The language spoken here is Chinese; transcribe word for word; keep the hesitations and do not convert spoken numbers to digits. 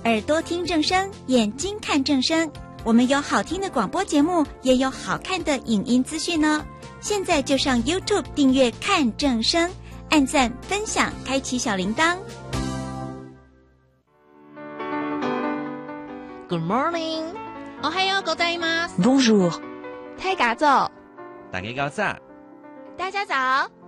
耳朵听正声，眼睛看正声。我们有好听的广播节目，也有好看的影音资讯呢。现在就上 YouTube 订阅看正声，按赞分享，开启小铃铛。 Good morning， おはようございます。 Bonjour， 太嘎走， 大家早。 大家早。